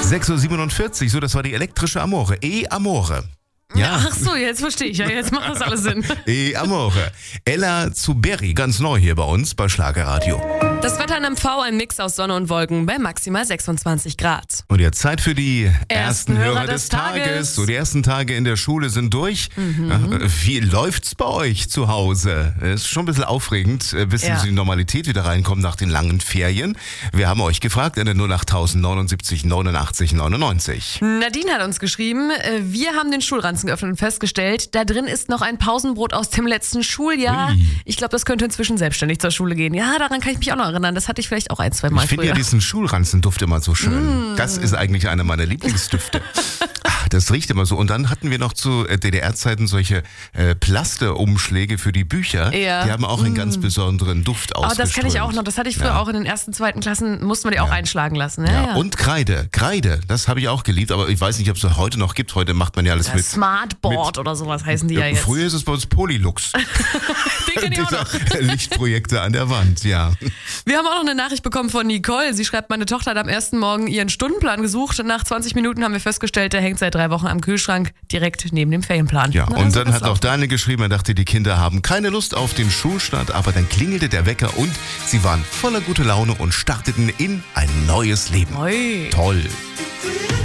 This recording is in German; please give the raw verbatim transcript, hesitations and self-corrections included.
sechs Uhr siebenundvierzig, so, das war die elektrische Amore. E-Amore. Ja. Ach so, jetzt verstehe ich. Ja, jetzt macht das alles Sinn. E-Amore. Ella Zuberi, ganz neu hier bei uns bei Schlagerradio. Das Wetter in M V, ein Mix aus Sonne und Wolken bei maximal sechsundzwanzig Grad. Und jetzt Zeit für die ersten, Ersten Hörer, Hörer des des Tages. Tages. So, die ersten Tage in der Schule sind durch. Mhm. Wie läuft's bei euch zu Hause? Ist schon ein bisschen aufregend, bis Ja. die Normalität wieder reinkommt nach den langen Ferien. Wir haben euch gefragt in der null acht neunundsiebzig neunundachtzig neunundneunzig. Nadine hat uns geschrieben, äh, wir haben den Schulranzen geöffnet und festgestellt, da drin ist noch ein Pausenbrot aus dem letzten Schuljahr. Ui. Ich glaube, das könnte inzwischen selbstständig zur Schule gehen. Ja, daran kann ich mich auch noch erinnern. Das hatte ich vielleicht auch ein, zwei Mal Ich finde früher. ja diesen Schulranzenduft immer so schön. Mm. Das ist eigentlich einer meiner Lieblingsdüfte. Ach, das riecht immer so. Und dann hatten wir noch zu äh, D D R-Zeiten solche äh, Plasterumschläge für die Bücher. Ja. Die haben auch einen ganz besonderen Duft Oh, ausgestrahlt. das kenne ich auch noch. Das hatte ich früher Ja. auch in den ersten, zweiten Klassen, mussten wir die auch einschlagen lassen. Ja, Ja, ja. und Kreide. Kreide, das habe ich auch geliebt, aber ich weiß nicht, ob es heute noch gibt. Heute macht man ja alles Das mit. Smartboard oder sowas heißen die ja, jetzt. Früher ist es bei uns Polylux. Den kenn ich auch noch. Dieser Lichtprojekte an der Wand, ja. Wir haben auch noch eine Nachricht bekommen von Nicole. Sie schreibt, meine Tochter hat am ersten Morgen ihren Stundenplan gesucht. Nach zwanzig Minuten haben wir festgestellt, der hängt seit drei Wochen am Kühlschrank, direkt neben dem Ferienplan. Ja, Na, und so dann ist hat es auch Daniel geschrieben, er dachte, die Kinder haben keine Lust auf den Schulstart, aber dann klingelte der Wecker und sie waren voller guter Laune und starteten in ein neues Leben. Oi. Toll.